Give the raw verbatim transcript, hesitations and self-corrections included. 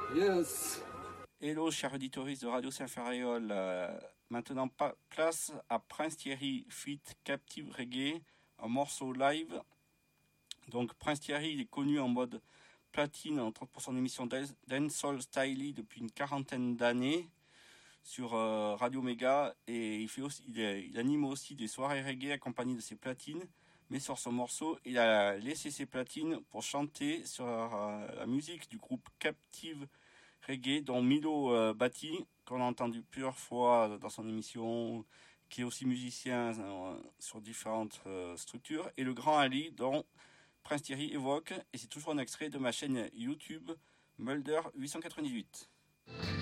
Yes. Hello, chers auditeurs de Radio Saint-Ferréol. Euh, maintenant, pa- place à Prince Thierry feat. Captive Reggae, un morceau live. Donc, Prince Thierry, il est connu en mode platine, entre autres pour son émission Dancehall Styly depuis une quarantaine d'années sur euh, Radio Méga, et il, fait aussi, il, est, il anime aussi des soirées reggae accompagnées de ses platines. Mais sur son morceau, il a laissé ses platines pour chanter sur euh, la musique du groupe Captive Reggae, dont Milo euh, Batti, qu'on a entendu plusieurs fois dans son émission, qui est aussi musicien euh, sur différentes euh, structures, et le Grand Ali, dont Prince Thierry évoque, et c'est toujours un extrait de ma chaîne YouTube Mulder huit cent quatre-vingt-dix-huit.